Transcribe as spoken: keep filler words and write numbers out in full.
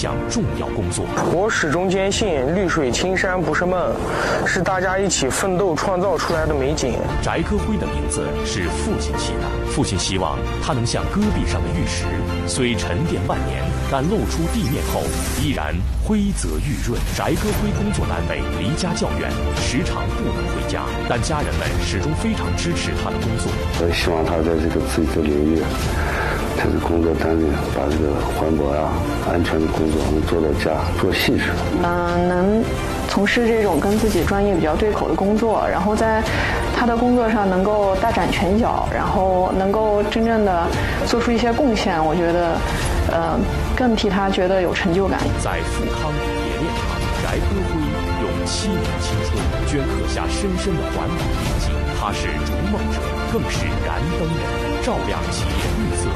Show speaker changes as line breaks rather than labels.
项重要工作。
我始终坚信绿水青山不是梦，是大家一起奋斗创造出来的美景。
翟科辉的名字是父亲起的，父亲希望他能像戈壁上的玉石，虽沉淀万年，但露出地面后依然辉泽玉润。翟科辉工作单位离家较远，时常不能回家，但家人们始终非常支持他的工作。
我希望他在这个自己的领域，这个工作单位把这个环保呀、安全的工作能做到家，做细致。
嗯、呃，能从事这种跟自己专业比较对口的工作，然后在他的工作上能够大展拳脚，然后能够真正的做出一些贡献，我觉得，呃，更替他觉得有成就感。
在富康冶炼厂，翟科辉用七年青春镌刻下深深的环保印记。他是逐梦者，更是燃灯人，照亮企业绿色